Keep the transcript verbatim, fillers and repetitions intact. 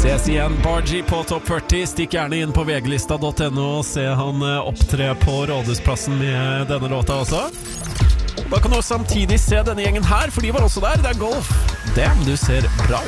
Ses igjen, Bargy på topp førti. Stikk gjerne inn på vglista punktum no og se han opptre på Rådhusplassen med denne låta også. Da kan du samtidig se denne gjengen her, for de var også der. Det er Golf. Damn, du ser bra ut.